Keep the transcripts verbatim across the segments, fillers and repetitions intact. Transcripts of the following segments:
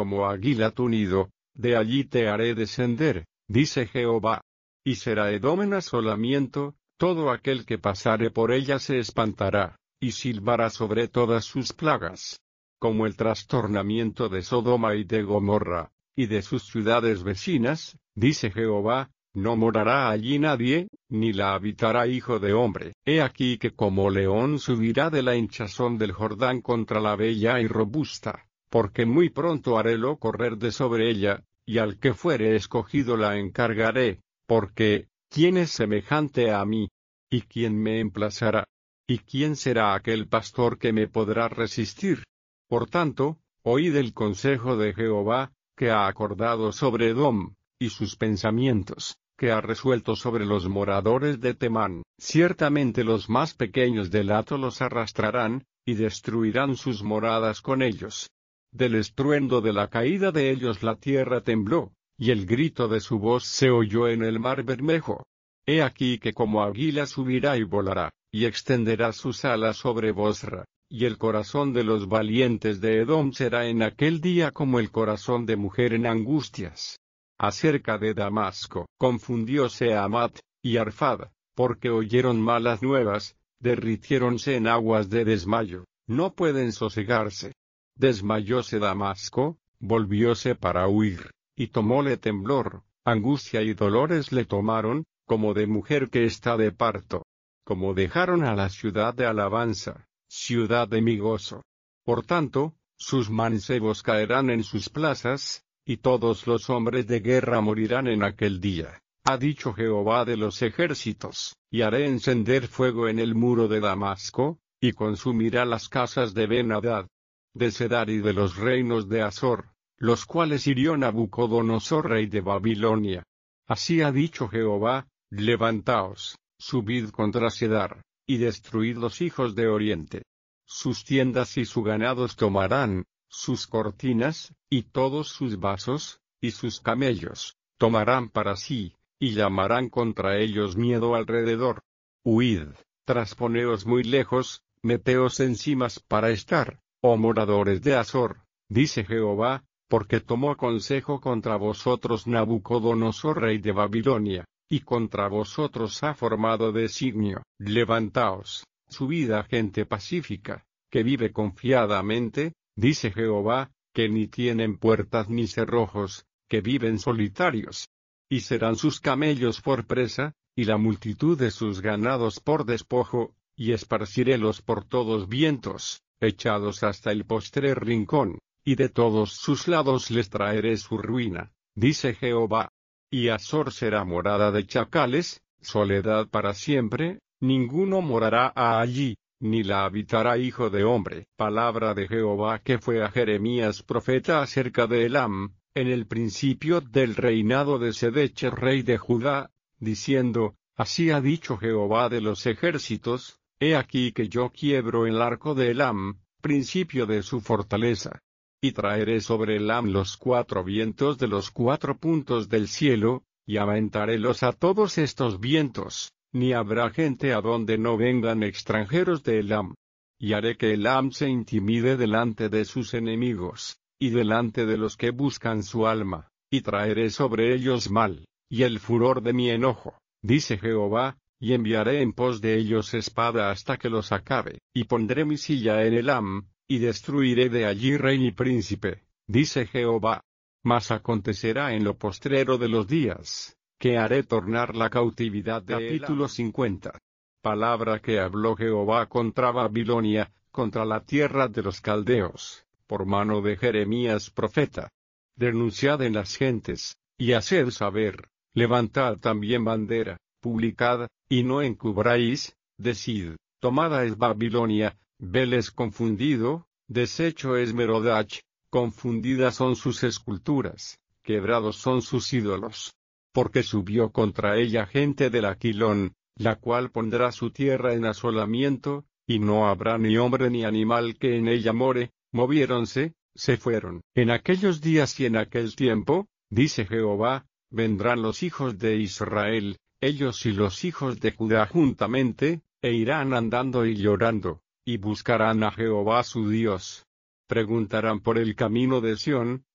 como águila tu nido, de allí te haré descender, dice Jehová. Y será Edom en asolamiento, todo aquel que pasare por ella se espantará, y silbará sobre todas sus plagas. Como el trastornamiento de Sodoma y de Gomorra, y de sus ciudades vecinas, dice Jehová, no morará allí nadie, ni la habitará hijo de hombre. He aquí que como león subirá de la hinchazón del Jordán contra la bella y robusta, porque muy pronto harélo correr de sobre ella, y al que fuere escogido la encargaré, porque, ¿quién es semejante a mí? ¿Y quién me emplazará? ¿Y quién será aquel pastor que me podrá resistir? Por tanto, oíd el consejo de Jehová, que ha acordado sobre Edom, y sus pensamientos, que ha resuelto sobre los moradores de Temán. Ciertamente los más pequeños del hato los arrastrarán, y destruirán sus moradas con ellos. Del estruendo de la caída de ellos la tierra tembló, y el grito de su voz se oyó en el mar Bermejo. He aquí que como águila subirá y volará, y extenderá sus alas sobre Bosra, y el corazón de los valientes de Edom será en aquel día como el corazón de mujer en angustias. Acerca de Damasco, confundióse Amat y Arfad, porque oyeron malas nuevas, derritiéronse en aguas de desmayo, no pueden sosegarse. Desmayóse Damasco, volvióse para huir, y tomóle temblor, angustia y dolores le tomaron, como de mujer que está de parto. Como dejaron a la ciudad de alabanza, ciudad de mi gozo. Por tanto, sus mancebos caerán en sus plazas, y todos los hombres de guerra morirán en aquel día, ha dicho Jehová de los ejércitos, y haré encender fuego en el muro de Damasco, y consumirá las casas de Ben-Hadad, de Cedar y de los reinos de Azor, los cuales hirió Nabucodonosor rey de Babilonia. Así ha dicho Jehová, levantaos, subid contra Cedar, y destruid los hijos de Oriente. Sus tiendas y su ganados tomarán, sus cortinas, y todos sus vasos, y sus camellos, tomarán para sí, y llamarán contra ellos miedo alrededor. Huid, trasponeos muy lejos, meteos encimas para estar, oh moradores de Azor, dice Jehová, porque tomó consejo contra vosotros Nabucodonosor rey de Babilonia, y contra vosotros ha formado designio. Levantaos, subid a gente pacífica, que vive confiadamente, dice Jehová, que ni tienen puertas ni cerrojos, que viven solitarios. Y serán sus camellos por presa, y la multitud de sus ganados por despojo, y esparcirélos por todos vientos, echados hasta el postrer rincón, y de todos sus lados les traeré su ruina, dice Jehová. Y Azor será morada de chacales, soledad para siempre, ninguno morará allí, ni la habitará hijo de hombre. Palabra de Jehová que fue a Jeremías profeta acerca de Elam, en el principio del reinado de Sedeche rey de Judá, diciendo, así ha dicho Jehová de los ejércitos, he aquí que yo quiebro el arco de Elam, principio de su fortaleza. Y traeré sobre Elam los cuatro vientos de los cuatro puntos del cielo, y aventarélos a todos estos vientos, ni habrá gente a donde no vengan extranjeros de Elam. Y haré que Elam se intimide delante de sus enemigos, y delante de los que buscan su alma, y traeré sobre ellos mal, y el furor de mi enojo, dice Jehová, y enviaré en pos de ellos espada hasta que los acabe, y pondré mi silla en Elam, y destruiré de allí rey y príncipe, dice Jehová. Mas acontecerá en lo postrero de los días, que haré tornar la cautividad de Capítulo cincuenta. Palabra que habló Jehová contra Babilonia, contra la tierra de los caldeos, por mano de Jeremías profeta. Denunciad en las gentes, y haced saber, levantad también bandera, publicad, y no encubráis, decid, tomada es Babilonia, Bel es confundido, deshecho es Merodach, confundidas son sus esculturas, quebrados son sus ídolos. Porque subió contra ella gente del Aquilón, la cual pondrá su tierra en asolamiento, y no habrá ni hombre ni animal que en ella more, moviéronse, se fueron. En aquellos días y en aquel tiempo, dice Jehová, vendrán los hijos de Israel, ellos y los hijos de Judá juntamente, e irán andando y llorando, y buscarán a Jehová su Dios. Preguntarán por el camino de Sión,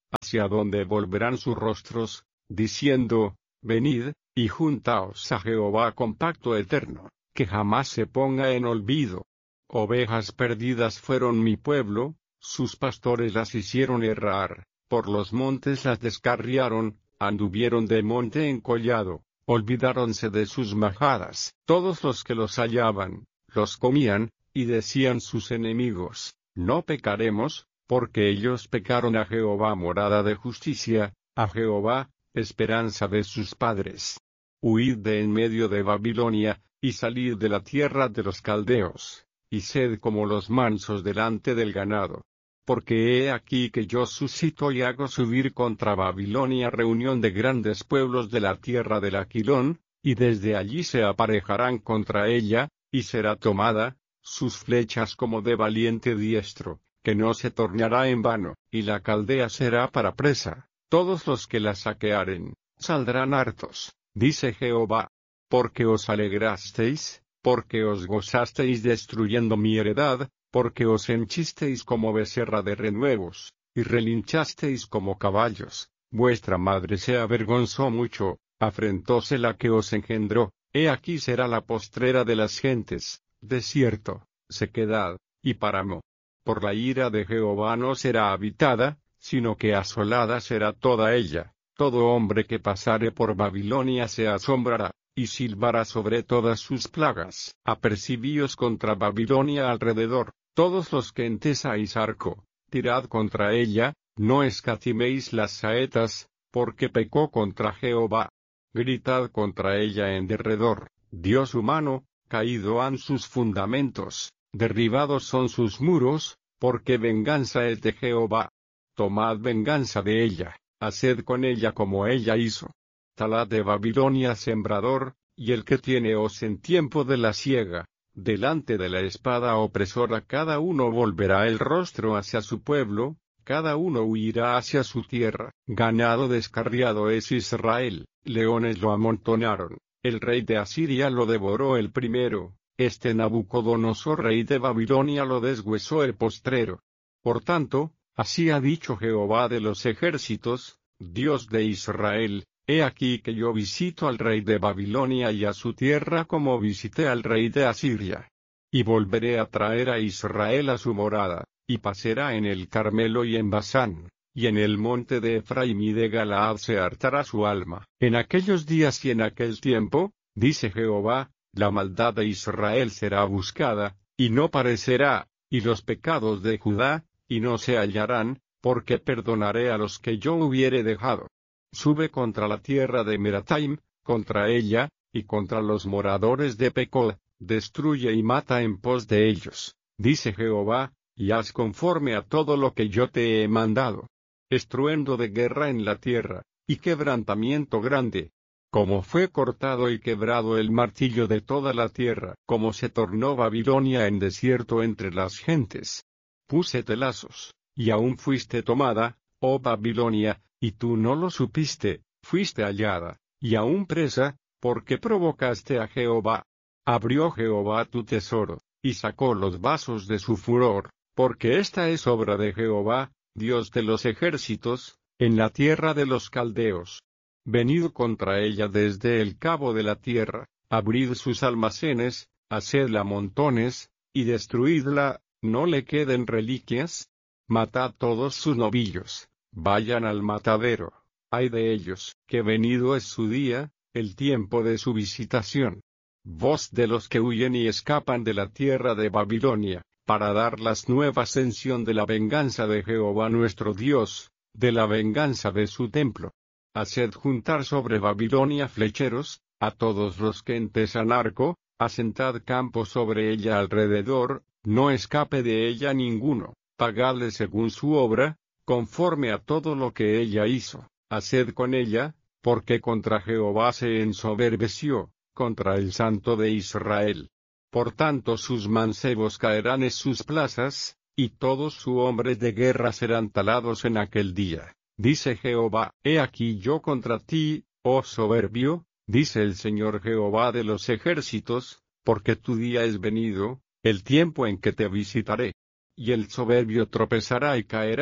hacia donde volverán sus rostros, diciendo, venid, y juntaos a Jehová con pacto eterno, que jamás se ponga en olvido. Ovejas perdidas fueron mi pueblo, sus pastores las hicieron errar, por los montes las descarriaron, anduvieron de monte en collado, olvidáronse de sus majadas. Todos los que los hallaban, los comían, y decían sus enemigos, no pecaremos, porque ellos pecaron a Jehová morada de justicia, a Jehová, esperanza de sus padres. Huid de en medio de Babilonia, y salid de la tierra de los caldeos, y sed como los mansos delante del ganado. Porque he aquí que yo suscito y hago subir contra Babilonia reunión de grandes pueblos de la tierra del Aquilón, y desde allí se aparejarán contra ella, y será tomada, sus flechas como de valiente diestro, que no se tornará en vano, y la caldea será para presa. Todos los que la saquearen, saldrán hartos, dice Jehová. Porque os alegrasteis, porque os gozasteis destruyendo mi heredad, porque os henchisteis como becerra de renuevos, y relinchasteis como caballos, vuestra madre se avergonzó mucho, afrentóse la que os engendró, he aquí será la postrera de las gentes, desierto, sequedad, y páramo. Por la ira de Jehová no será habitada, sino que asolada será toda ella. Todo hombre que pasare por Babilonia se asombrará, y silbará sobre todas sus plagas. Apercibíos contra Babilonia alrededor, todos los que entesáis arco, tirad contra ella, no escatiméis las saetas, porque pecó contra Jehová. Gritad contra ella en derredor, Dios humano, caído han sus fundamentos, derribados son sus muros, porque venganza es de Jehová. Tomad venganza de ella, haced con ella como ella hizo. Talad de Babilonia sembrador, y el que tiene hoz en tiempo de la siega, delante de la espada opresora cada uno volverá el rostro hacia su pueblo, cada uno huirá hacia su tierra. Ganado descarriado es Israel, leones lo amontonaron, el rey de Asiria lo devoró el primero, este Nabucodonosor rey de Babilonia lo deshuesó el postrero. Por tanto, así ha dicho Jehová de los ejércitos, Dios de Israel, he aquí que yo visito al rey de Babilonia y a su tierra como visité al rey de Asiria. Y volveré a traer a Israel a su morada, y pasará en el Carmelo y en Basán, y en el monte de Efraín y de Galaad se hartará su alma. En aquellos días y en aquel tiempo, dice Jehová, la maldad de Israel será buscada, y no parecerá, y los pecados de Judá, y no se hallarán, porque perdonaré a los que yo hubiere dejado. Sube contra la tierra de Merataim, contra ella, y contra los moradores de Pecod, destruye y mata en pos de ellos, dice Jehová, y haz conforme a todo lo que yo te he mandado. Estruendo de guerra en la tierra, y quebrantamiento grande. Como fue cortado y quebrado el martillo de toda la tierra, como se tornó Babilonia en desierto entre las gentes. Púsete lazos, y aún fuiste tomada, oh Babilonia, y tú no lo supiste, fuiste hallada, y aún presa, porque provocaste a Jehová. Abrió Jehová tu tesoro, y sacó los vasos de su furor, porque esta es obra de Jehová, Dios de los ejércitos, en la tierra de los caldeos. Venid contra ella desde el cabo de la tierra, abrid sus almacenes, hacedla montones, y destruidla, no le queden reliquias. Matad todos sus novillos, vayan al matadero, ay de ellos, que venido es su día, el tiempo de su visitación. Voz de los que huyen y escapan de la tierra de Babilonia, para dar las nuevas ascensión de la venganza de Jehová nuestro Dios, de la venganza de su templo. Haced juntar sobre Babilonia flecheros, a todos los que entesan arco, asentad campo sobre ella alrededor, no escape de ella ninguno, pagadle según su obra, conforme a todo lo que ella hizo, haced con ella, porque contra Jehová se ensoberbeció, contra el Santo de Israel. Por tanto sus mancebos caerán en sus plazas, y todos sus hombres de guerra serán talados en aquel día. Dice Jehová, he aquí yo contra ti, oh soberbio, dice el Señor Jehová de los ejércitos, porque tu día es venido, el tiempo en que te visitaré. Y el soberbio tropezará y caerá,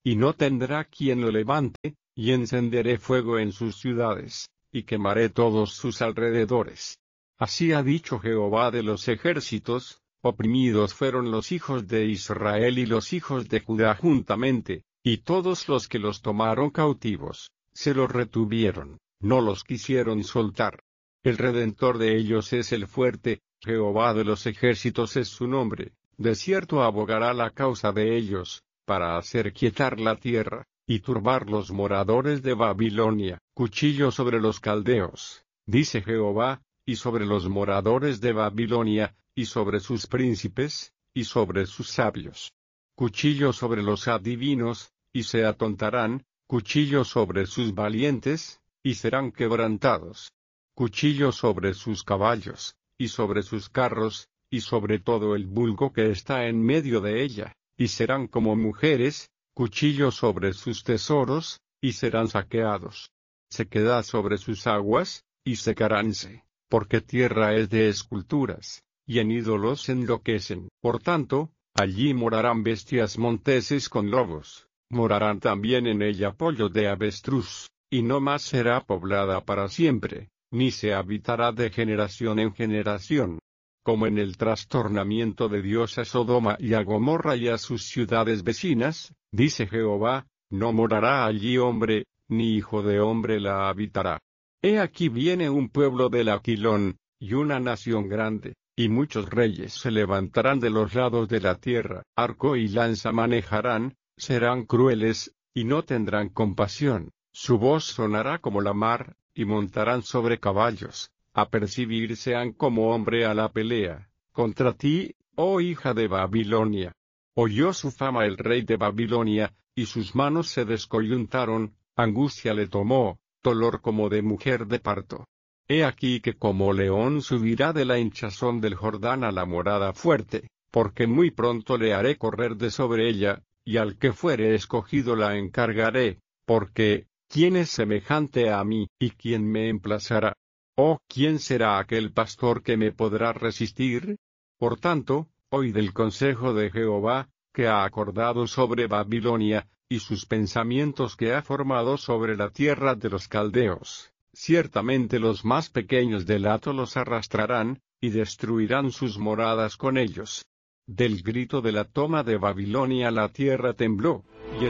y no tendrá quien lo levante, y encenderé fuego en sus ciudades, y quemaré todos sus alrededores. Así ha dicho Jehová de los ejércitos: oprimidos fueron los hijos de Israel y los hijos de Judá juntamente, y todos los que los tomaron cautivos, se los retuvieron, no los quisieron soltar. El Redentor de ellos es el fuerte, Jehová de los ejércitos es su nombre. De cierto abogará la causa de ellos, para hacer quietar la tierra, y turbar los moradores de Babilonia. Cuchillo sobre los caldeos, dice Jehová, y sobre los moradores de Babilonia, y sobre sus príncipes, y sobre sus sabios. Cuchillo sobre los adivinos, y se atontarán, cuchillo sobre sus valientes, y serán quebrantados. Cuchillo sobre sus caballos, y sobre sus carros, y sobre todo el vulgo que está en medio de ella, y serán como mujeres, cuchillo sobre sus tesoros, y serán saqueados. Sequedad sobre sus aguas, y secaránse, porque tierra es de esculturas, y en ídolos enloquecen. Por tanto, allí morarán bestias monteses con lobos, morarán también en ella pollo de avestruz, y no más será poblada para siempre, ni se habitará de generación en generación. Como en el trastornamiento de Dios a Sodoma y a Gomorra y a sus ciudades vecinas, dice Jehová, no morará allí hombre, ni hijo de hombre la habitará. He aquí viene un pueblo del Aquilón, y una nación grande, y muchos reyes se levantarán de los lados de la tierra, arco y lanza manejarán, serán crueles, y no tendrán compasión, su voz sonará como la mar, y montarán sobre caballos, apercibirsean como hombre a la pelea, contra ti, oh hija de Babilonia. Oyó su fama el rey de Babilonia, y sus manos se descoyuntaron, angustia le tomó, dolor como de mujer de parto. He aquí que como león subirá de la hinchazón del Jordán a la morada fuerte, porque muy pronto le haré correr de sobre ella, y al que fuere escogido la encargaré, porque, ¿quién es semejante a mí, y quién me emplazará? ¿O quién será aquel pastor que me podrá resistir? Por tanto, oíd el consejo de Jehová, que ha acordado sobre Babilonia, y sus pensamientos que ha formado sobre la tierra de los caldeos. Ciertamente los más pequeños del hato los arrastrarán, y destruirán sus moradas con ellos. Del grito de la toma de Babilonia la tierra tembló, y el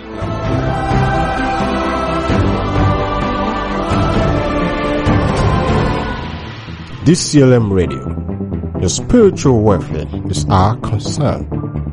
D C L M Radio. Your spiritual welfare is our concern.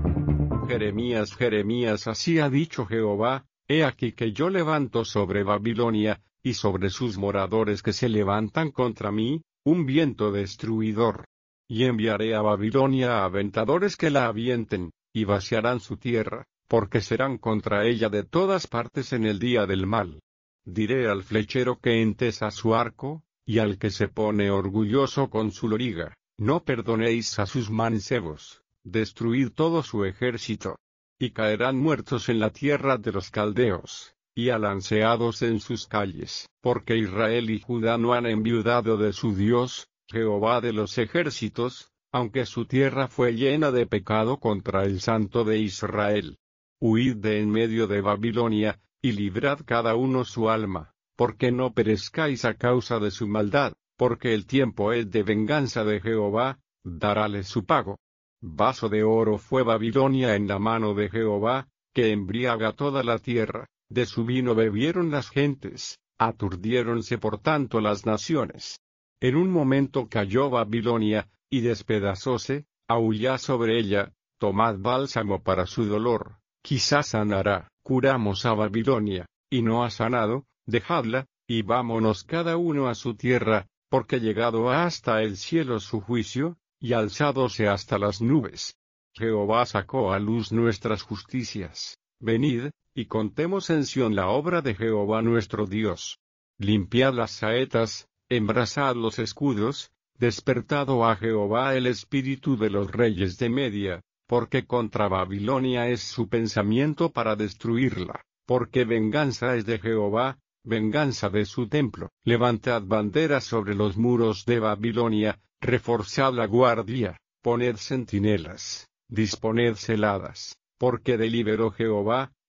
Jeremías, Jeremías, así ha dicho Jehová, he aquí que yo levanto sobre Babilonia, y sobre sus moradores que se levantan contra mí, un viento destruidor. Y enviaré a Babilonia aventadores que la avienten, y vaciarán su tierra, porque serán contra ella de todas partes en el día del mal. Diré al flechero que entesa su arco, y al que se pone orgulloso con su loriga, no perdonéis a sus mancebos, destruid todo su ejército. Y caerán muertos en la tierra de los caldeos, y alanceados en sus calles, porque Israel y Judá no han enviudado de su Dios, Jehová de los ejércitos, aunque su tierra fue llena de pecado contra el Santo de Israel. Huid de en medio de Babilonia, y librad cada uno su alma, porque no perezcáis a causa de su maldad, porque el tiempo es de venganza de Jehová, darále su pago. Vaso de oro fue Babilonia en la mano de Jehová, que embriaga toda la tierra, de su vino bebieron las gentes, aturdiéronse por tanto las naciones. En un momento cayó Babilonia, y despedazóse, aullad sobre ella, tomad bálsamo para su dolor, quizás sanará. Curamos a Babilonia, y no ha sanado, dejadla, y vámonos cada uno a su tierra, porque llegado ha hasta el cielo su juicio, y alzádose hasta las nubes. Jehová sacó a luz nuestras justicias. Venid, y contemos en Sión la obra de Jehová nuestro Dios. Limpiad las saetas, embrazad los escudos, despertado a Jehová el espíritu de los reyes de Media, porque contra Babilonia es su pensamiento para destruirla, porque venganza es de Jehová, venganza de su templo. Levantad banderas sobre los muros de Babilonia, reforzad la guardia, poned centinelas, disponed celadas, porque deliberó Jehová,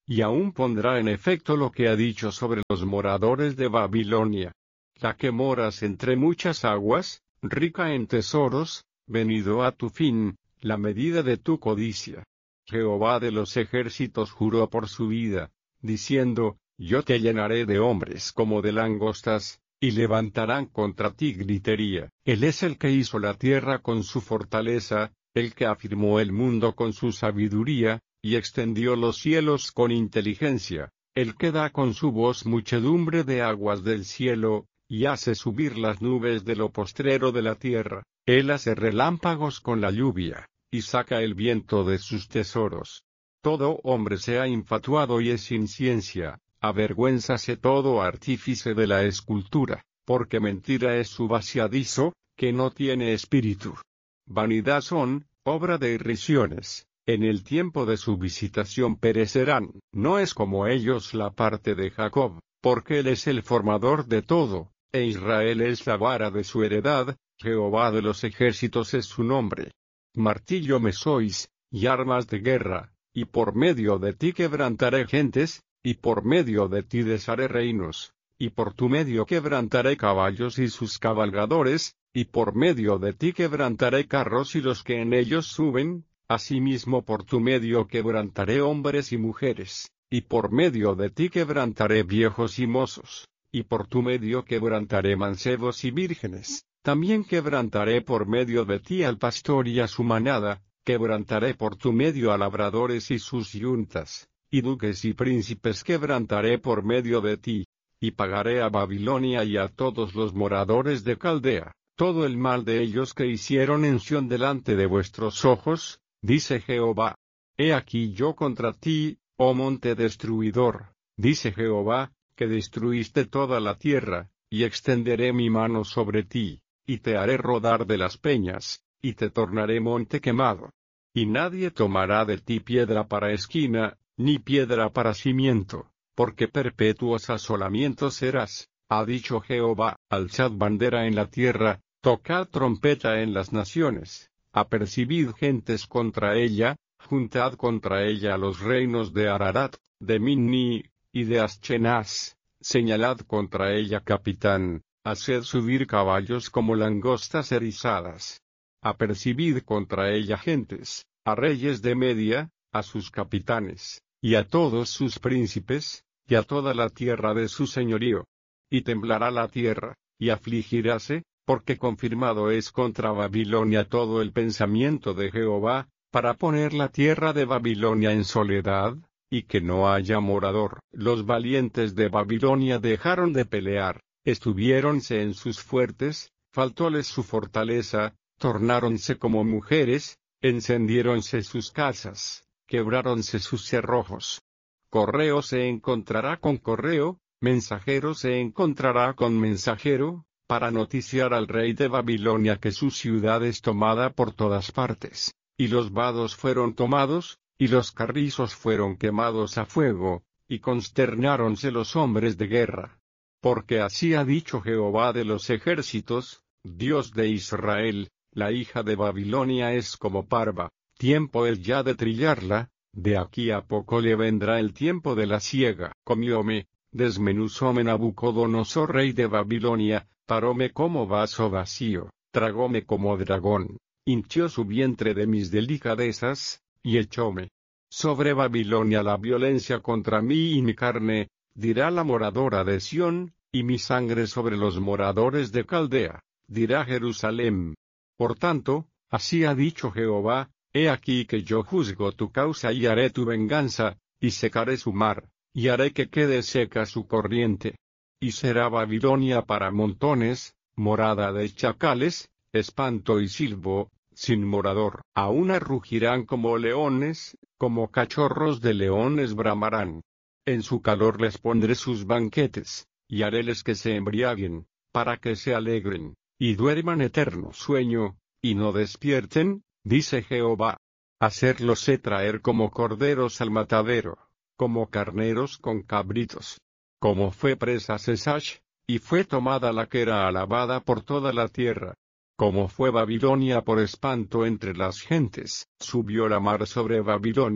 y aún pondrá en efecto lo que ha dicho sobre los moradores de Babilonia. La que moras entre muchas aguas, rica en tesoros, venido a tu fin, la medida de tu codicia. Jehová de los ejércitos juró por su vida, diciendo, yo te llenaré de hombres como de langostas, y levantarán contra ti gritería. Él es el que hizo la tierra con su fortaleza, el que afirmó el mundo con su sabiduría, y extendió los cielos con inteligencia, el que da con su voz muchedumbre de aguas del cielo, y hace subir las nubes de lo postrero de la tierra. Él hace relámpagos con la lluvia, y saca el viento de sus tesoros. Todo hombre sea infatuado y es sin ciencia, avergüénzase todo artífice de la escultura, porque mentira es su vaciadizo, que no tiene espíritu. Vanidad son, obra de irrisiones, en el tiempo de su visitación perecerán. No es como ellos la parte de Jacob, porque él es el formador de todo, e Israel es la vara de su heredad, Jehová de los ejércitos es su nombre. Martillo me sois, y armas de guerra, y por medio de ti quebrantaré gentes, y por medio de ti desharé reinos, y por tu medio quebrantaré caballos y sus cabalgadores, y por medio de ti quebrantaré carros y los que en ellos suben, asimismo por tu medio quebrantaré hombres y mujeres, y por medio de ti quebrantaré viejos y mozos, y por tu medio quebrantaré mancebos y vírgenes, también quebrantaré por medio de ti al pastor y a su manada, quebrantaré por tu medio a labradores y sus yuntas, y duques y príncipes quebrantaré por medio de ti, y pagaré a Babilonia y a todos los moradores de Caldea, todo el mal de ellos que hicieron en Sión delante de vuestros ojos, dice Jehová. He aquí yo contra ti, oh monte destruidor, dice Jehová, que destruiste toda la tierra, y extenderé mi mano sobre ti, y te haré rodar de las peñas, y te tornaré monte quemado. Y nadie tomará de ti piedra para esquina, ni piedra para cimiento, porque perpetuos asolamientos serás, ha dicho Jehová. Alzad bandera en la tierra, tocad trompeta en las naciones, apercibid gentes contra ella, juntad contra ella los reinos de Ararat, de Minni, y de Aschenaz, señalad contra ella capitán, haced subir caballos como langostas erizadas. Apercibid contra ella gentes, a reyes de Media, a sus capitanes, y a todos sus príncipes, y a toda la tierra de su señorío. Y temblará la tierra, y afligiráse, porque confirmado es contra Babilonia todo el pensamiento de Jehová, para poner la tierra de Babilonia en soledad, y que no haya morador. Los valientes de Babilonia dejaron de pelear, estuviéronse en sus fuertes, faltóles su fortaleza, tornáronse como mujeres, encendiéronse sus casas, quebráronse sus cerrojos. Correo se encontrará con correo, mensajero se encontrará con mensajero, para noticiar al rey de Babilonia que su ciudad es tomada por todas partes, y los vados fueron tomados, y los carrizos fueron quemados a fuego, y consternáronse los hombres de guerra. Porque así ha dicho Jehová de los ejércitos, Dios de Israel, la hija de Babilonia es como parva, tiempo es ya de trillarla, de aquí a poco le vendrá el tiempo de la siega. Comióme, desmenuzóme Nabucodonosor rey de Babilonia, paróme como vaso vacío, tragóme como dragón, hinchió su vientre de mis delicadezas, y echóme sobre Babilonia la violencia contra mí y mi carne, dirá la moradora de Sión, y mi sangre sobre los moradores de Caldea, dirá Jerusalén. Por tanto, así ha dicho Jehová, he aquí que yo juzgo tu causa y haré tu venganza, y secaré su mar, y haré que quede seca su corriente. Y será Babilonia para montones, morada de chacales, espanto y silbo, sin morador. Aún rugirán como leones, como cachorros de leones bramarán. En su calor les pondré sus banquetes, y haréles que se embriaguen, para que se alegren, y duerman eterno sueño, y no despierten, dice Jehová. Hacerlos he traer como corderos al matadero, como carneros con cabritos. Como fue presa Sesach, y fue tomada la que era alabada por toda la tierra. Como fue Babilonia por espanto entre las gentes, subió la mar sobre Babilonia,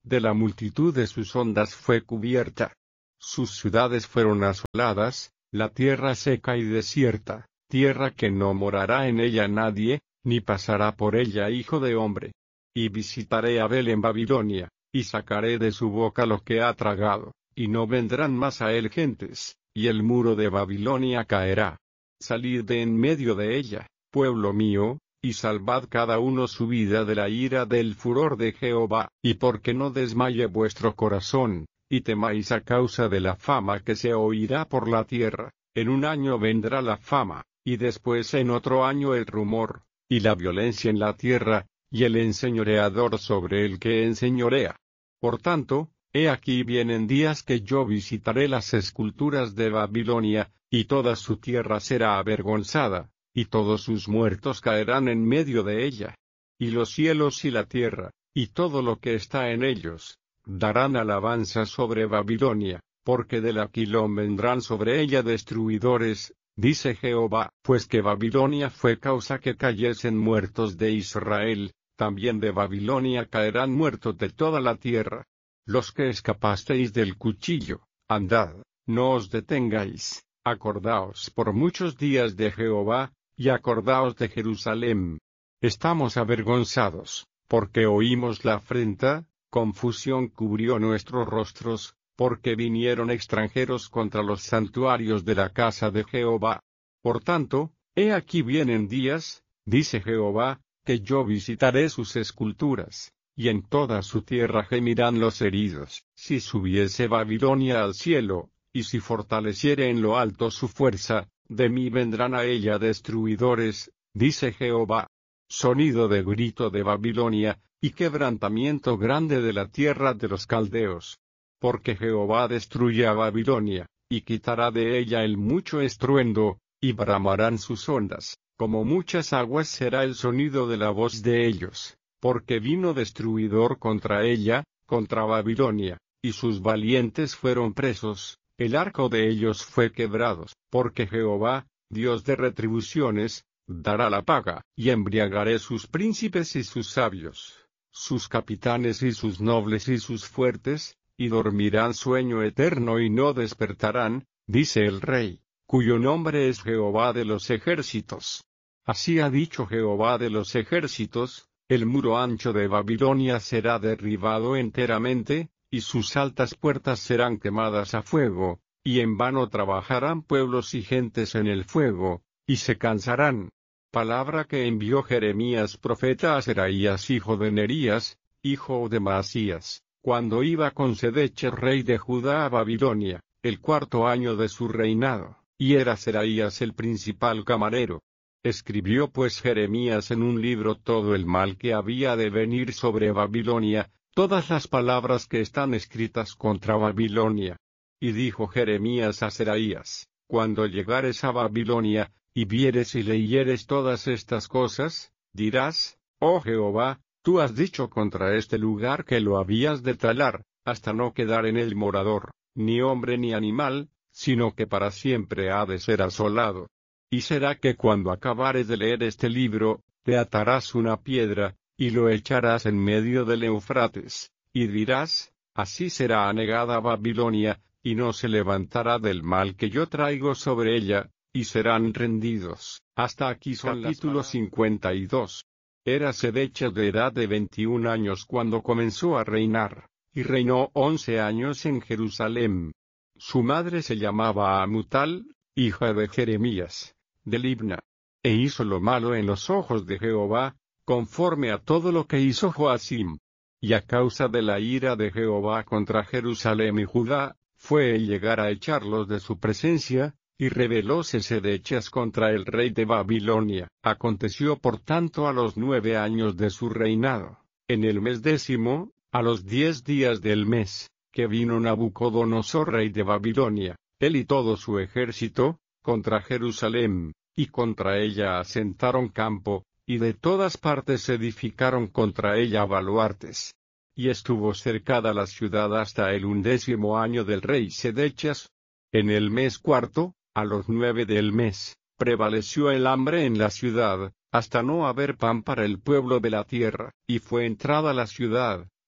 de la multitud de sus ondas fue cubierta. Sus ciudades fueron asoladas, la tierra seca y desierta, tierra que no morará en ella nadie, ni pasará por ella hijo de hombre. Y visitaré a Abel en Babilonia, y sacaré de su boca lo que ha tragado, y no vendrán más a él gentes, y el muro de Babilonia caerá. Salid de en medio de ella, pueblo mío, y salvad cada uno su vida de la ira del furor de Jehová, y porque no desmaye vuestro corazón, y temáis a causa de la fama que se oirá por la tierra. En un año vendrá la fama, y después en otro año el rumor, y la violencia en la tierra, y el enseñoreador sobre el que enseñorea. Por tanto, he aquí vienen días que yo visitaré las esculturas de Babilonia, y toda su tierra será avergonzada, y todos sus muertos caerán en medio de ella. Y los cielos y la tierra, y todo lo que está en ellos, darán alabanza sobre Babilonia, porque del Aquilón vendrán sobre ella destruidores, dice Jehová, pues que Babilonia fue causa que cayesen muertos de Israel, también de Babilonia caerán muertos de toda la tierra. Los que escapasteis del cuchillo, andad, no os detengáis, acordaos por muchos días de Jehová, y acordaos de Jerusalén. Estamos avergonzados, porque oímos la afrenta, confusión cubrió nuestros rostros, porque vinieron extranjeros contra los santuarios de la casa de Jehová. Por tanto, he aquí vienen días, dice Jehová, que yo visitaré sus esculturas, y en toda su tierra gemirán los heridos. Si subiese Babilonia al cielo, y si fortaleciere en lo alto su fuerza, de mí vendrán a ella destruidores, dice Jehová. Sonido de grito de Babilonia, y quebrantamiento grande de la tierra de los caldeos. Porque Jehová destruye a Babilonia, y quitará de ella el mucho estruendo, y bramarán sus ondas, como muchas aguas será el sonido de la voz de ellos, porque vino destruidor contra ella, contra Babilonia, y sus valientes fueron presos, el arco de ellos fue quebrado, porque Jehová, Dios de retribuciones, dará la paga, y embriagaré sus príncipes y sus sabios, sus capitanes y sus nobles y sus fuertes, y dormirán sueño eterno y no despertarán, dice el Rey, cuyo nombre es Jehová de los ejércitos. Así ha dicho Jehová de los ejércitos, el muro ancho de Babilonia será derribado enteramente, y sus altas puertas serán quemadas a fuego, y en vano trabajarán pueblos y gentes en el fuego, y se cansarán. Palabra que envió Jeremías profeta a Seraías hijo de Nerías, hijo de Maasías, cuando iba con Sedeche rey de Judá a Babilonia, el cuarto año de su reinado, y era Seraías el principal camarero. Escribió pues Jeremías en un libro todo el mal que había de venir sobre Babilonia, todas las palabras que están escritas contra Babilonia. Y dijo Jeremías a Seraías, cuando llegares a Babilonia, y vieres y leyeres todas estas cosas, dirás, oh Jehová, tú has dicho contra este lugar que lo habías de talar, hasta no quedar en él morador, ni hombre ni animal, sino que para siempre ha de ser asolado. Y será que cuando acabares de leer este libro, te atarás una piedra, y lo echarás en medio del Eufrates, y dirás, así será anegada Babilonia, y no se levantará del mal que yo traigo sobre ella, y serán rendidos. Hasta aquí son capítulo cincuenta y dos. Era Sedeche de edad de veintiún años cuando comenzó a reinar, y reinó once años en Jerusalén. Su madre se llamaba Amutal, hija de Jeremías, de Libna, e hizo lo malo en los ojos de Jehová, conforme a todo lo que hizo Joacim. Y a causa de la ira de Jehová contra Jerusalén y Judá, fue el llegar a echarlos de su presencia, y rebelóse Sedechas contra el rey de Babilonia. Aconteció por tanto a los nueve años de su reinado, en el mes décimo, a los diez días del mes, que vino Nabucodonosor rey de Babilonia, él y todo su ejército, contra Jerusalén, y contra ella asentaron campo, y de todas partes edificaron contra ella baluartes. Y estuvo cercada la ciudad hasta el undécimo año del rey Sedechas. En el mes cuarto, a los nueve del mes, prevaleció el hambre en la ciudad, hasta no haber pan para el pueblo de la tierra, y fue entrada la ciudad,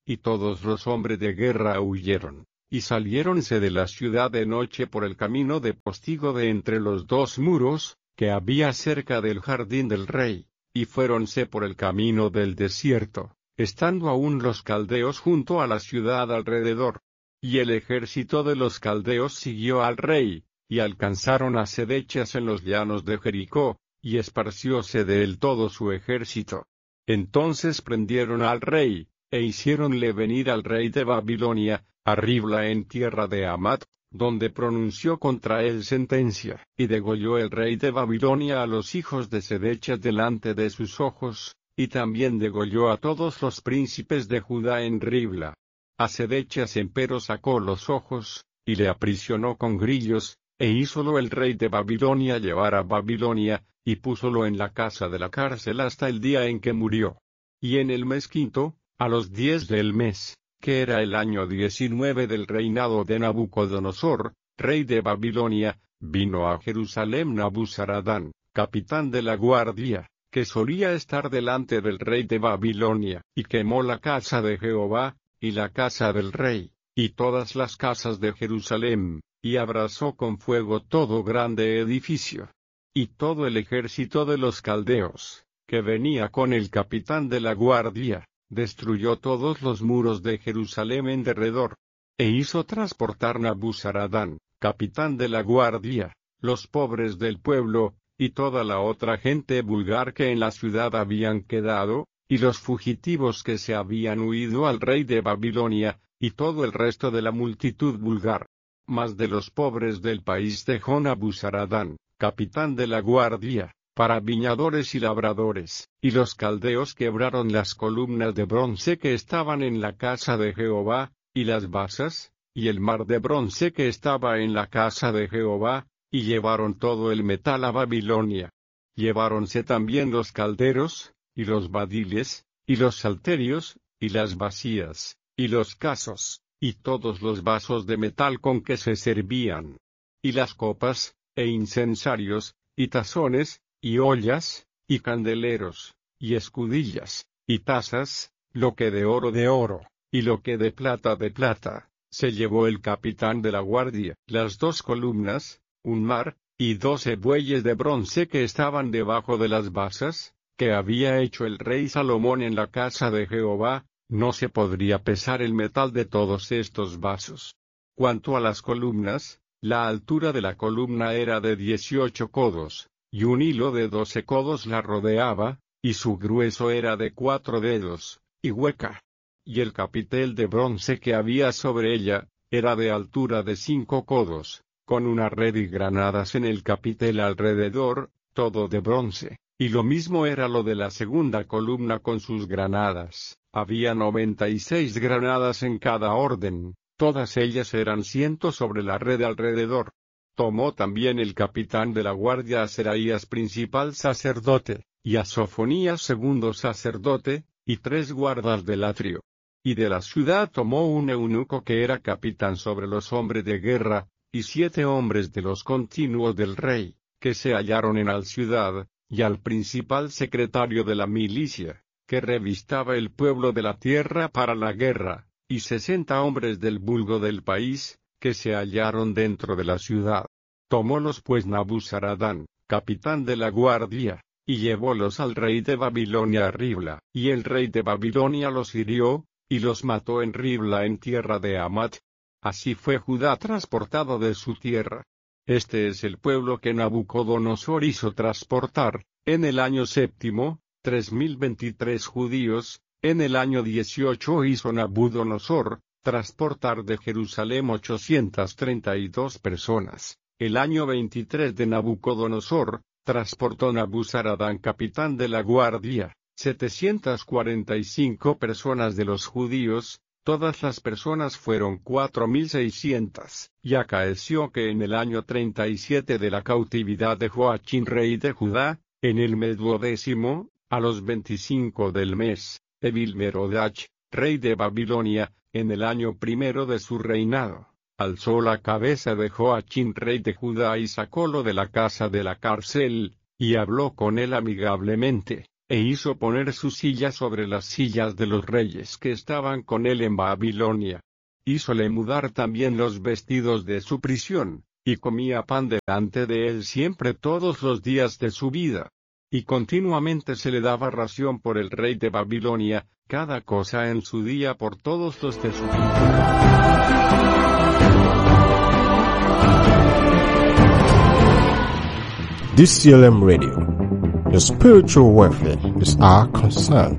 y todos los hombres de guerra huyeron, y saliéronse de la ciudad de noche por el camino de postigo de entre los dos muros, que había cerca del jardín del rey, y fuéronse por el camino del desierto, estando aún los caldeos junto a la ciudad alrededor. Y el ejército de los caldeos siguió al rey, y alcanzaron a Sedechas en los llanos de Jericó, y esparcióse de él todo su ejército. Entonces prendieron al rey, e hiciéronle venir al rey de Babilonia, a Ribla en tierra de Hamat, donde pronunció contra él sentencia, y degolló el rey de Babilonia a los hijos de Sedechas delante de sus ojos, y también degolló a todos los príncipes de Judá en Ribla. A Sedechas empero sacó los ojos, y le aprisionó con grillos, e hízolo el rey de Babilonia llevar a Babilonia, y púsolo en la casa de la cárcel hasta el día en que murió. Y en el mes quinto, a los diez del mes, que era el año diecinueve del reinado de Nabucodonosor, rey de Babilonia, vino a Jerusalén Nabuzaradán, capitán de la guardia, que solía estar delante del rey de Babilonia, y quemó la casa de Jehová, y la casa del rey, y todas las casas de Jerusalén, y abrasó con fuego todo grande edificio. Y todo el ejército de los caldeos, que venía con el capitán de la guardia, destruyó todos los muros de Jerusalén en derredor. E hizo transportar Nabuzaradán, capitán de la guardia, los pobres del pueblo, y toda la otra gente vulgar que en la ciudad habían quedado, y los fugitivos que se habían huido al rey de Babilonia, y todo el resto de la multitud vulgar. Mas de los pobres del país dejó Nabuzaradán, capitán de la guardia, para viñadores y labradores, y los caldeos quebraron las columnas de bronce que estaban en la casa de Jehová, y las basas, y el mar de bronce que estaba en la casa de Jehová, y llevaron todo el metal a Babilonia. Lleváronse también los calderos, y los badiles, y los salterios, y las vasías, y los casos, y todos los vasos de metal con que se servían, y las copas, e incensarios, y tazones, y ollas, y candeleros, y escudillas, y tazas, lo que de oro de oro, y lo que de plata de plata, se llevó el capitán de la guardia. Las dos columnas, un mar, y doce bueyes de bronce que estaban debajo de las basas, que había hecho el rey Salomón en la casa de Jehová, no se podría pesar el metal de todos estos vasos. Cuanto a las columnas, la altura de la columna era de dieciocho codos, y un hilo de doce codos la rodeaba, y su grueso era de cuatro dedos, y hueca. Y el capitel de bronce que había sobre ella, era de altura de cinco codos, con una red y granadas en el capitel alrededor, todo de bronce, y lo mismo era lo de la segunda columna con sus granadas, había noventa y seis granadas en cada orden. Todas ellas eran ciento sobre la red alrededor. Tomó también el capitán de la guardia a Seraías principal sacerdote, y a Sofonías segundo sacerdote, y tres guardas del atrio. Y de la ciudad tomó un eunuco que era capitán sobre los hombres de guerra, y siete hombres de los continuos del rey, que se hallaron en la ciudad, y al principal secretario de la milicia, que revistaba el pueblo de la tierra para la guerra, y sesenta hombres del vulgo del país, que se hallaron dentro de la ciudad. Tomólos pues Nabuzaradán, capitán de la guardia, y llevólos al rey de Babilonia a Ribla, y el rey de Babilonia los hirió, y los mató en Ribla en tierra de Hamat. Así fue Judá transportado de su tierra. Este es el pueblo que Nabucodonosor hizo transportar, en el año séptimo, tres mil veintitrés judíos. En el año dieciocho hizo Nabucodonosor transportar de Jerusalén ochocientas treinta y dos personas. El año veintitrés de Nabucodonosor, transportó Nabuzaradán capitán de la guardia, setecientas cuarenta y cinco personas de los judíos, todas las personas fueron cuatro mil seiscientas. Y acaeció que en el año treinta y siete de la cautividad de Joachín rey de Judá, en el mes duodécimo, a los veinticinco del mes, Evil-Merodach, rey de Babilonia, en el año primero de su reinado, alzó la cabeza de Joachín rey de Judá y sacólo de la casa de la cárcel, y habló con él amigablemente, e hizo poner su silla sobre las sillas de los reyes que estaban con él en Babilonia. Hízole mudar también los vestidos de su prisión, y comía pan delante de él siempre todos los días de su vida. Y continuamente se le daba ración por el rey de Babilonia, cada cosa en su día por todos los de su vida. D C L M Radio. Your spiritual welfare is our concern.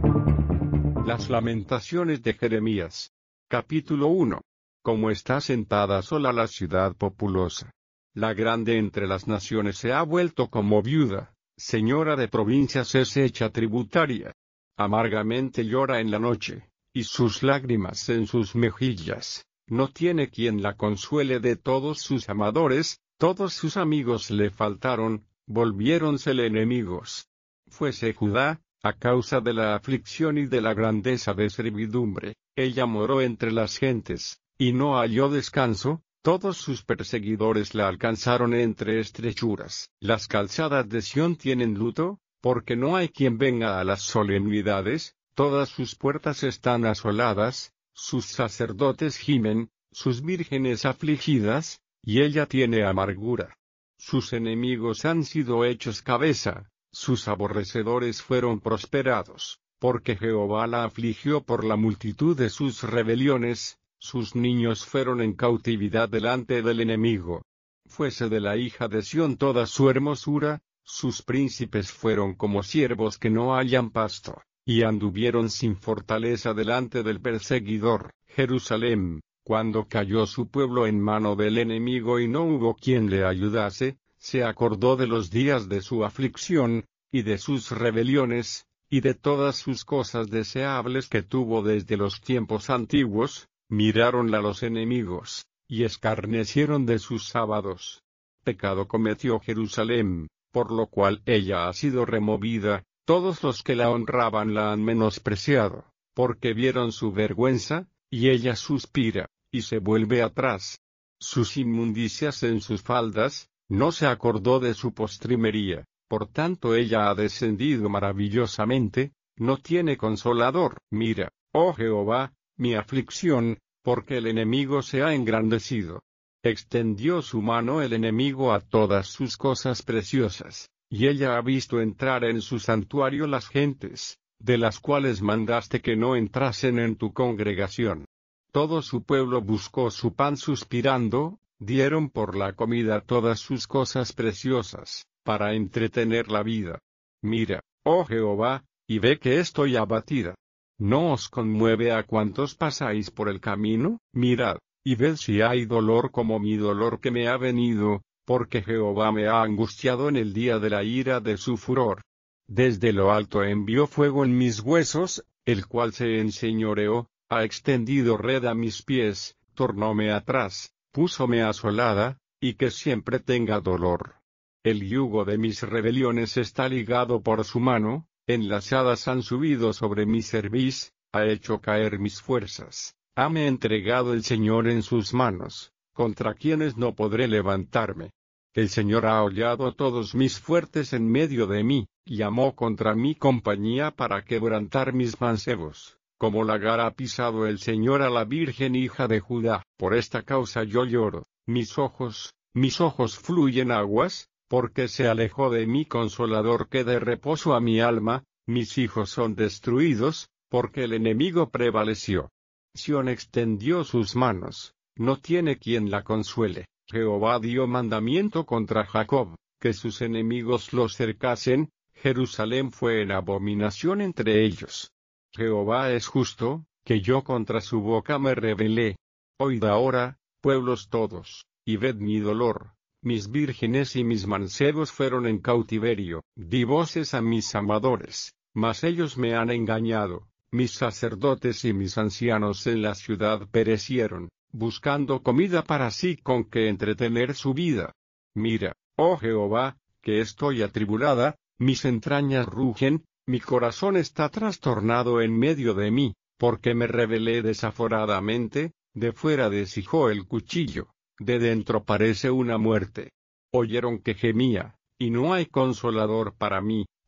Las Lamentaciones de Jeremías. Capítulo uno. Como está sentada sola la ciudad populosa. La grande entre las naciones se ha vuelto como viuda, señora de provincias es hecha tributaria. Amargamente llora en la noche, y sus lágrimas en sus mejillas. No tiene quien la consuele de todos sus amadores, todos sus amigos le faltaron, volviéronsele enemigos. Fuese Judá, a causa de la aflicción y de la grandeza de servidumbre, ella moró entre las gentes, y no halló descanso, todos sus perseguidores la alcanzaron entre estrechuras. Las calzadas de Sión tienen luto, porque no hay quien venga a las solemnidades, todas sus puertas están asoladas, sus sacerdotes gimen, sus vírgenes afligidas, y ella tiene amargura. Sus enemigos han sido hechos cabeza, sus aborrecedores fueron prosperados, porque Jehová la afligió por la multitud de sus rebeliones, sus niños fueron en cautividad delante del enemigo. Fuese de la hija de Sión toda su hermosura, sus príncipes fueron como siervos que no hallan pasto, y anduvieron sin fortaleza delante del perseguidor. Jerusalén, cuando cayó su pueblo en mano del enemigo y no hubo quien le ayudase, se acordó de los días de su aflicción, y de sus rebeliones, y de todas sus cosas deseables que tuvo desde los tiempos antiguos. Miráronla los enemigos, y escarnecieron de sus sábados. Pecado cometió Jerusalén, por lo cual ella ha sido removida, todos los que la honraban la han menospreciado, porque vieron su vergüenza, y ella suspira, y se vuelve atrás. Sus inmundicias en sus faldas, no se acordó de su postrimería, por tanto ella ha descendido maravillosamente, no tiene consolador. Mira, oh Jehová, mi aflicción, porque el enemigo se ha engrandecido. Extendió su mano el enemigo a todas sus cosas preciosas, y ella ha visto entrar en su santuario las gentes, de las cuales mandaste que no entrasen en tu congregación. Todo su pueblo buscó su pan suspirando, dieron por la comida todas sus cosas preciosas, para entretener la vida. Mira, oh Jehová, y ve que estoy abatida. ¿No os conmueve a cuantos pasáis por el camino? Mirad, y ved si hay dolor como mi dolor que me ha venido, porque Jehová me ha angustiado en el día de la ira de su furor. Desde lo alto envió fuego en mis huesos, el cual se enseñoreó, ha extendido red a mis pies, tornóme atrás, púsome asolada, y que siempre tenga dolor. El yugo de mis rebeliones está ligado por su mano, enlazadas han subido sobre mi cerviz, ha hecho caer mis fuerzas, hame entregado el Señor en sus manos, contra quienes no podré levantarme. El Señor ha hollado todos mis fuertes en medio de mí, llamó contra mi compañía para quebrantar mis mancebos, como lagar ha pisado el Señor a la Virgen hija de Judá. Por esta causa yo lloro, mis ojos, mis ojos fluyen aguas, porque se alejó de mí consolador que dé reposo a mi alma, mis hijos son destruidos, porque el enemigo prevaleció. Sión extendió sus manos, no tiene quien la consuele. Jehová dio mandamiento contra Jacob, que sus enemigos lo cercasen, Jerusalén fue en abominación entre ellos. Jehová es justo, que yo contra su boca me rebelé. Oíd ahora, pueblos todos, y ved mi dolor. Mis vírgenes y mis mancebos fueron en cautiverio, di voces a mis amadores, mas ellos me han engañado, mis sacerdotes y mis ancianos en la ciudad perecieron, buscando comida para sí con que entretener su vida. Mira, oh Jehová, que estoy atribulada, mis entrañas rugen, mi corazón está trastornado en medio de mí, porque me rebelé desaforadamente, de fuera deshijó el cuchillo. De dentro parece una muerte. Oyeron que gemía, y no hay consolador para mí,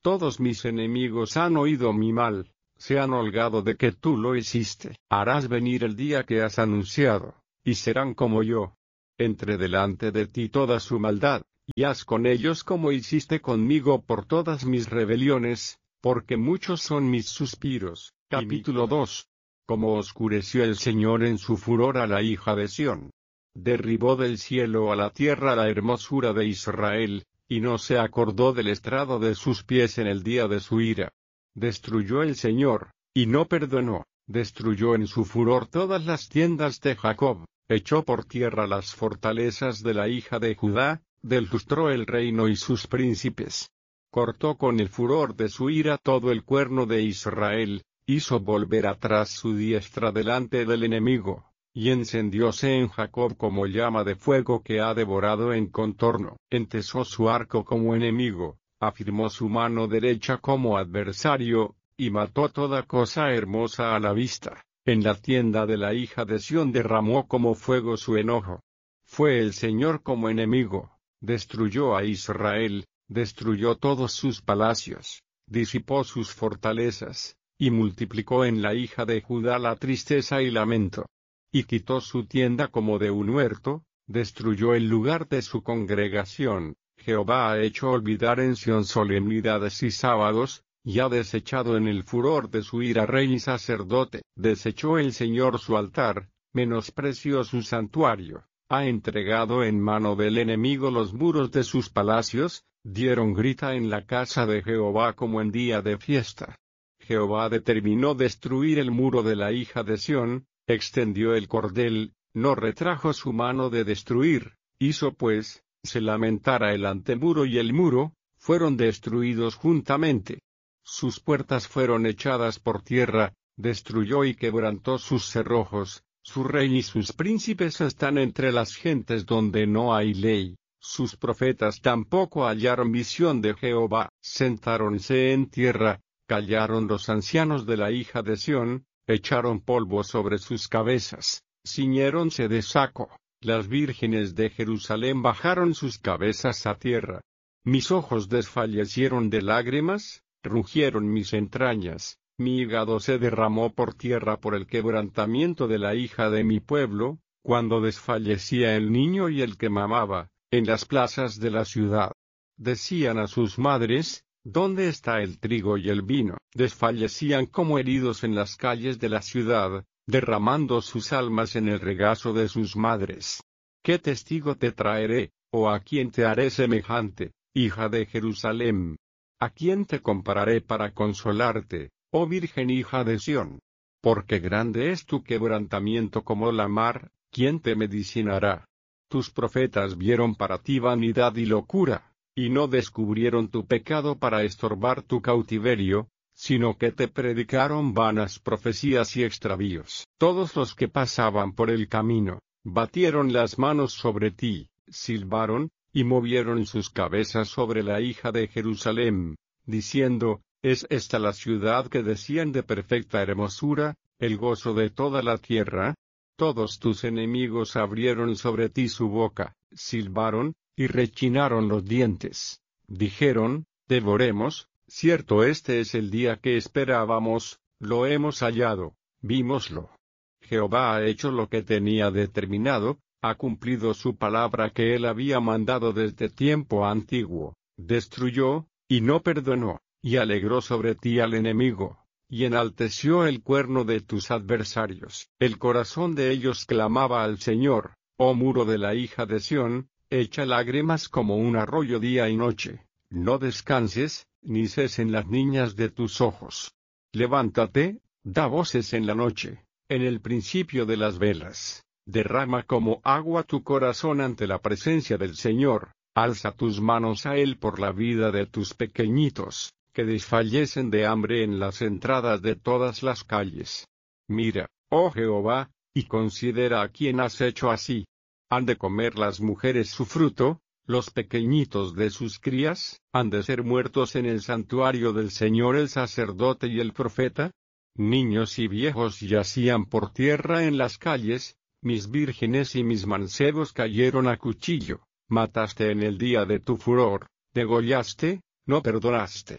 Todos mis enemigos han oído mi mal, se han holgado de que tú lo hiciste. Harás venir el día que has anunciado, y serán como yo. Entre delante de ti toda su maldad, y haz con ellos como hiciste conmigo por todas mis rebeliones, porque muchos son mis suspiros. Capítulo dos. Como oscureció el Señor en su furor a la hija de Sión. Derribó del cielo a la tierra la hermosura de Israel, y no se acordó del estrado de sus pies en el día de su ira. Destruyó el Señor, y no perdonó, destruyó en su furor todas las tiendas de Jacob, echó por tierra las fortalezas de la hija de Judá, deslustró el reino y sus príncipes. Cortó con el furor de su ira todo el cuerno de Israel, hizo volver atrás su diestra delante del enemigo, y encendióse en Jacob como llama de fuego que ha devorado en contorno. Entesó su arco como enemigo, afirmó su mano derecha como adversario, y mató toda cosa hermosa a la vista. En la tienda de la hija de Sión derramó como fuego su enojo. Fue el Señor como enemigo, destruyó a Israel, destruyó todos sus palacios, disipó sus fortalezas, y multiplicó en la hija de Judá la tristeza y lamento. Y quitó su tienda como de un huerto, destruyó el lugar de su congregación. Jehová ha hecho olvidar en Sión solemnidades y sábados, y ha desechado en el furor de su ira rey y sacerdote. Desechó el Señor su altar, menospreció su santuario, ha entregado en mano del enemigo los muros de sus palacios, dieron grita en la casa de Jehová como en día de fiesta. Jehová determinó destruir el muro de la hija de Sión, extendió el cordel, no retrajo su mano de destruir, hizo pues, se lamentara el antemuro y el muro, fueron destruidos juntamente. Sus puertas fueron echadas por tierra, destruyó y quebrantó sus cerrojos, su rey y sus príncipes están entre las gentes donde no hay ley, sus profetas tampoco hallaron visión de Jehová. Sentáronse en tierra, callaron los ancianos de la hija de Sión, echaron polvo sobre sus cabezas, ciñéronse de saco, las vírgenes de Jerusalén bajaron sus cabezas a tierra. Mis ojos desfallecieron de lágrimas, rugieron mis entrañas, mi hígado se derramó por tierra por el quebrantamiento de la hija de mi pueblo, cuando desfallecía el niño y el que mamaba, en las plazas de la ciudad. Decían a sus madres, ¿dónde está el trigo y el vino? Desfallecían como heridos en las calles de la ciudad, derramando sus almas en el regazo de sus madres. ¿Qué testigo te traeré, o a quién te haré semejante, hija de Jerusalén? ¿A quién te compararé para consolarte, oh Virgen hija de Sión? Porque grande es tu quebrantamiento como la mar, ¿quién te medicinará? Tus profetas vieron para ti vanidad y locura, y no descubrieron tu pecado para estorbar tu cautiverio, sino que te predicaron vanas profecías y extravíos. Todos los que pasaban por el camino, batieron las manos sobre ti, silbaron, y movieron sus cabezas sobre la hija de Jerusalén, diciendo, ¿es esta la ciudad que decían de perfecta hermosura, el gozo de toda la tierra? Todos tus enemigos abrieron sobre ti su boca, silbaron, y rechinaron los dientes. Dijeron, devoremos, cierto este es el día que esperábamos, lo hemos hallado, vímoslo. Jehová ha hecho lo que tenía determinado, ha cumplido su palabra que él había mandado desde tiempo antiguo, destruyó, y no perdonó, y alegró sobre ti al enemigo, y enalteció el cuerno de tus adversarios. El corazón de ellos clamaba al Señor, oh muro de la hija de Sión, echa lágrimas como un arroyo día y noche, no descanses, ni cesen las niñas de tus ojos. Levántate, da voces en la noche, en el principio de las velas, derrama como agua tu corazón ante la presencia del Señor, alza tus manos a Él por la vida de tus pequeñitos, que desfallecen de hambre en las entradas de todas las calles. Mira, oh Jehová, y considera a quién has hecho así. ¿Han de comer las mujeres su fruto, los pequeñitos de sus crías? ¿Han de ser muertos en el santuario del Señor el sacerdote y el profeta? Niños y viejos yacían por tierra en las calles, mis vírgenes y mis mancebos cayeron a cuchillo. Mataste en el día de tu furor, degollaste, no perdonaste.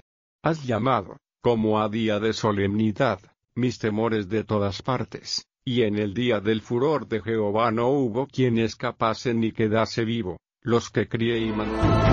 Has llamado, como a día de solemnidad, mis temores de todas partes, y en el día del furor de Jehová no hubo quien escapase ni quedase vivo, los que crié y mantuve.